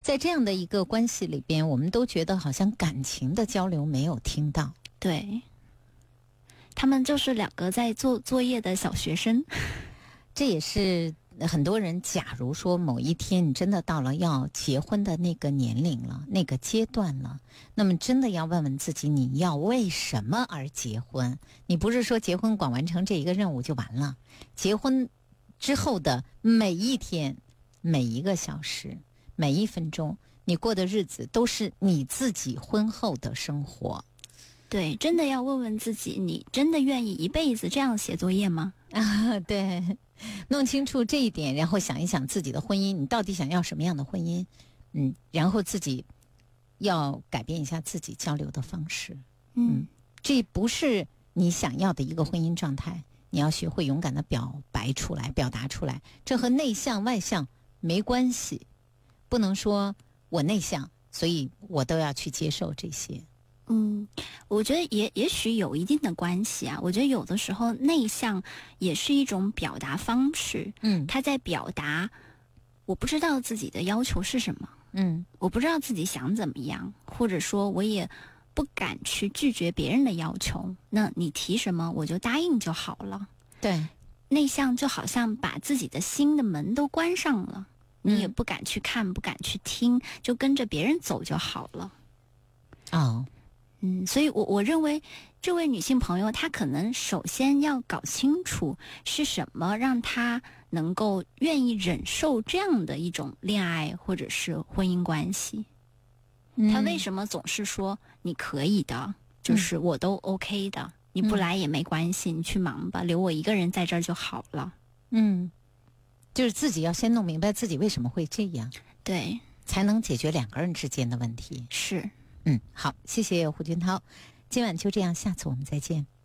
在这样的一个关系里边，我们都觉得好像感情的交流没有听到。 对，他们就是两个在做作业的小学生。 这也是很多人，假如说某一天你真的到了要结婚的那个年龄了，那个阶段了，那么真的要问问自己，你要为什么而结婚？你不是说结婚光完成这一个任务就完了，结婚之后的每一天、每一个小时、每一分钟，你过的日子都是你自己婚后的生活。 对，真的要问问自己，你真的愿意一辈子这样写作业吗？ 对，弄清楚这一点，然后想一想自己的婚姻，你到底想要什么样的婚姻？然后自己要改变一下自己交流的方式。这不是你想要的一个婚姻状态，你要学会勇敢的表白出来，表达出来。这和内向外向没关系，不能说我内向，所以我都要去接受这些。 我觉得也许有一定的关系啊。我觉得有的时候内向也是一种表达方式。他在表达我不知道自己的要求是什么，我不知道自己想怎么样，或者说我也不敢去拒绝别人的要求，那你提什么我就答应就好了。 对， 内向就好像把自己的心的门都关上了，你也不敢去看，不敢去听，就跟着别人走就好了。所以我认为这位女性朋友她可能首先要搞清楚是什么让她能够愿意忍受这样的一种恋爱或者是婚姻关系。她为什么总是说你可以的，就是我都 OK 的，你不来也没关系，你去忙吧，留我一个人在这儿就好了。 就是自己要先弄明白自己为什么会这样， 对， 才能解决两个人之间的问题。 是。 好，谢谢胡军涛，今晚就这样，下次我们再见。